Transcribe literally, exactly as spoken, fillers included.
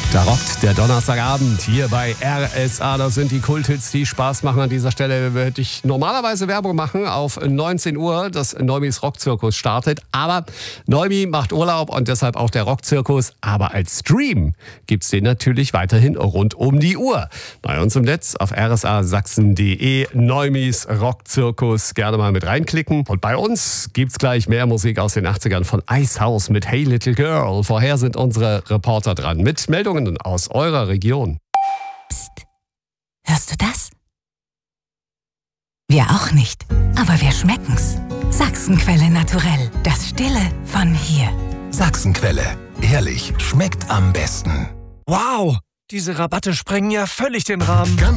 Da rockt der Donnerstagabend hier bei R S A. Das sind die Kulthits, die Spaß machen. An dieser Stelle würde ich normalerweise Werbung machen auf neunzehn Uhr, dass Neumis Rockzirkus startet. Aber Neumi macht Urlaub und deshalb auch der Rockzirkus. Aber als Stream gibt's den natürlich weiterhin rund um die Uhr. Bei uns im Netz auf r s a sachsen punkt d e. Neumis Rockzirkus. Gerne mal mit reinklicken. Und bei uns gibt's gleich mehr Musik aus den achtzigern von Icehouse mit Hey Little Girl. Vorher sind unsere Reporter dran mit Meldungen aus eurer Region. Psst. Hörst du das? Wir auch nicht, aber wir schmecken's. Sachsenquelle naturell. Das Stille von hier. Sachsenquelle. Ehrlich, schmeckt am besten. Wow, diese Rabatte sprengen ja völlig den Rahmen. Ganz